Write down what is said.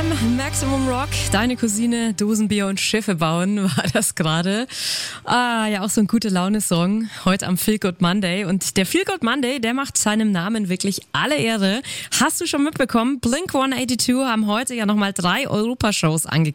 Maximum Rock, deine Cousine, Dosenbier und Schiffe bauen, war das gerade. Ja, auch so ein gute Laune-Song, heute am Feel Good Monday. Und der Feel Good Monday, der macht seinem Namen wirklich alle Ehre. Hast du schon mitbekommen, Blink-182 haben heute ja nochmal 3 Europashows angekündigt.